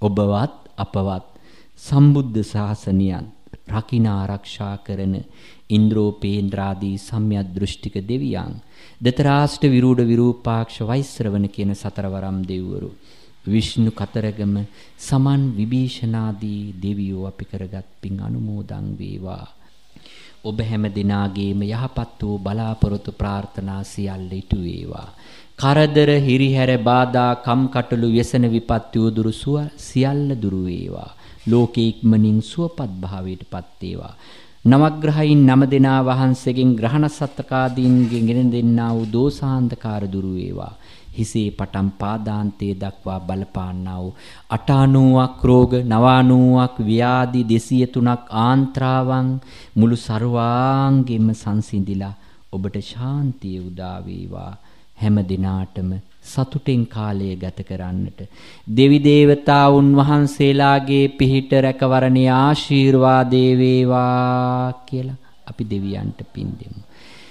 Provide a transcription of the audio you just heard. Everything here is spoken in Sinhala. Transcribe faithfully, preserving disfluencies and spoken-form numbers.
ඔබවත් අපවත් සම්බුද්ධ ශාසනයත් රකින්න ආරක්ෂා කරන ඉන්ද්‍රෝපේන්ද්‍රාදී සම්‍යක් දෘෂ්ටික දෙවියන් දතරාෂ්ට විරූඪ විරූපාක්ෂ වෛශ්‍රවණ කියන සතරවරම් දෙවිවරු විෂ්ණු කතරගම සමන් විභීෂණාදී දෙවියෝ අපි කරගත් පින් අනුමෝදන් වේවා. ඔබ හැම දිනාගේම යහපත් වූ බලාපොරොත්තු ප්‍රාර්ථනා සියල්ල ඉටු වේවා. කරදර හිරිහැර බාධා කම්කටොළු व्यसन විපත්ති උදුරු සුව සියල්ල දුරු වේවා. ලෝකේ ඉක්මනින් සුවපත් භාවයටපත් වේවා. නවග්‍රහයින් නම දෙනා වහන්සේගෙන් ග්‍රහණ සත්තකාදීන්ගෙන් ගෙන දෙන්නා වූ දෝසාන්ධකාර දුරු වේවා. හිසේ පටන් පාදාන්තයේ දක්වා බලපාන්නා වූ අටානූවක් රෝග නවානූවක් ව්‍යාධි දෙසිය තුනක් ආන්ත්‍රාවන් මුළු ਸਰවාංගෙම සංසිඳිලා ඔබට ශාන්තිය උදා වේවා. හැම දිනාටම සතුටෙන් කාලය ගත කරන්නට දෙවි දේවතාවුන් වහන්සේලාගේ පිහිට රැකවරණේ ආශිර්වාදේ වේවා කියලා අපි දෙවියන්ට පින් දෙමු.